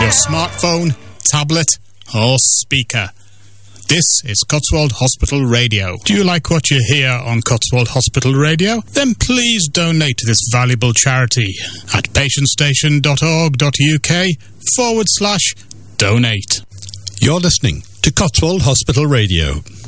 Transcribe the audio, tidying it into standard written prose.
your smartphone, tablet, or speaker. This is Cotswold Hospital Radio. Do you like what you hear on Cotswold Hospital Radio? Then please donate to this valuable charity at patientstation.org.uk/donate. You're listening to Cotswold Hospital Radio.